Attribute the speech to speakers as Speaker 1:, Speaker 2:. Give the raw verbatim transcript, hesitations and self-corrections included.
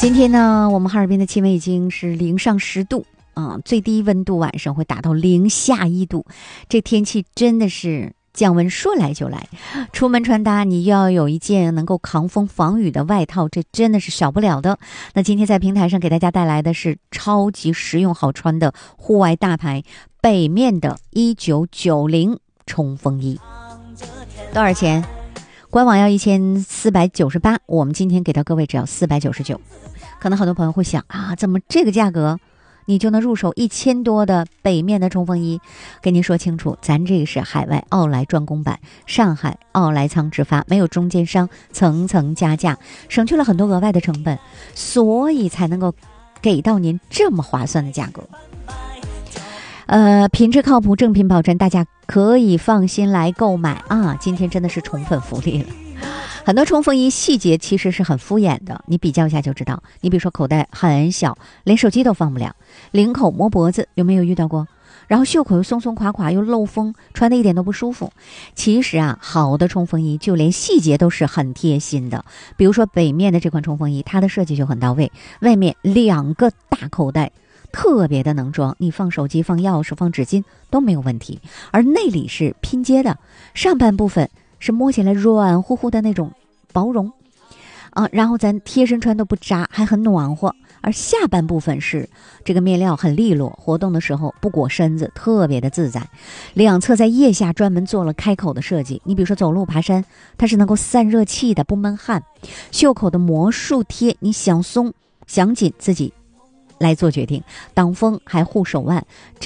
Speaker 1: 今天呢，我们哈尔滨的气温已经是零上十度啊、嗯，最低温度晚上会达到零下一度，这天气真的是降温说来就来。出门穿搭你要有一件能够抗风防雨的外套，这真的是少不了的。那今天在平台上给大家带来的是超级实用好穿的户外大牌北面的一九九零冲锋衣，多少钱？官网要一千四百九十八，我们今天给到各位只要四百九十九。可能很多朋友会想啊，怎么这个价格你就能入手一千多的北面的冲锋衣？跟您说清楚，咱这个是海外奥莱专供版，上海奥莱仓直发，没有中间商层层加价，省去了很多额外的成本，所以才能够给到您这么划算的价格。呃，品质靠谱，正品保真，大家可以放心来购买啊！今天真的是宠粉福利了。很多冲锋衣细节其实是很敷衍的，你比较一下就知道。你比如说口袋很小，连手机都放不了；领口摸脖子，有没有遇到过？然后袖口又松松垮垮又漏风，穿的一点都不舒服。其实啊，好的冲锋衣就连细节都是很贴心的。比如说北面的这款冲锋衣，它的设计就很到位，外面两个大口袋，特别的能装，你放手机、放钥匙、放纸巾都没有问题。而内里是拼接的，上半部分是摸起来软乎乎的那种薄绒啊，然后咱贴身穿都不扎，还很暖和。而下半部分是这个面料很利落，活动的时候不裹身子，特别的自在。两侧在腋下专门做了开口的设计，你比如说走路爬山，它是能够散热气的，不闷汗。袖口的魔术贴，你想松想紧自己来做决定，挡风还护手腕。这